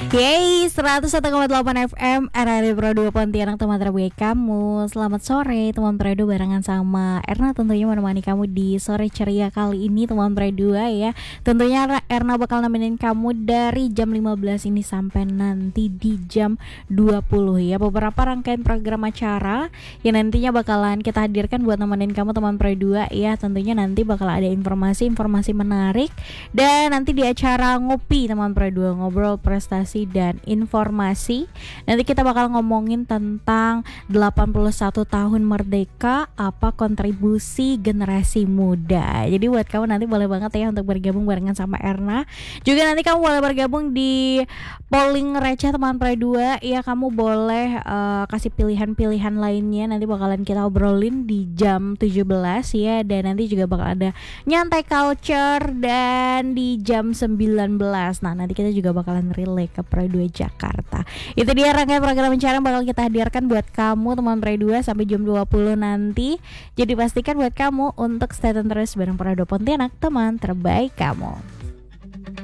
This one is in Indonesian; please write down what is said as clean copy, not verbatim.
Yeay, 101,8 FM RRI Pro 2 Pontianak, teman terbaik kamu. Selamat sore teman Pro 2, barengan sama Erna tentunya menemani kamu di sore ceria kali ini teman Pro 2 ya. Tentunya Erna bakal nemenin kamu dari jam 15 ini sampai nanti di jam 20 ya. Beberapa rangkaian program acara yang nantinya bakalan kita hadirkan buat nemenin kamu teman Pro 2 ya. Tentunya nanti bakal ada informasi menarik, dan nanti di acara ngopi teman Pro 2, ngobrol prestasi dan informasi. Nanti kita bakal ngomongin tentang 81 tahun merdeka, apa kontribusi generasi muda. Jadi buat kamu nanti boleh banget ya untuk bergabung barengan sama Erna. Juga nanti kamu boleh bergabung di polling receh teman Pre 2 ya. Kamu boleh kasih pilihan-pilihan lainnya, nanti bakalan kita obrolin di jam 17 ya. Dan nanti juga bakal ada nyantai culture dan di jam 19. Nah, nanti kita juga bakalan relay ke Pre 2 Jakarta. Itu dia rangkaian program acara yang bakal kita hadirkan buat kamu teman Pre 2 sampai jam 20 nanti. Jadi pastikan buat kamu untuk stay tune terus bareng Pre 2 Pontianak, teman terbaik kamu.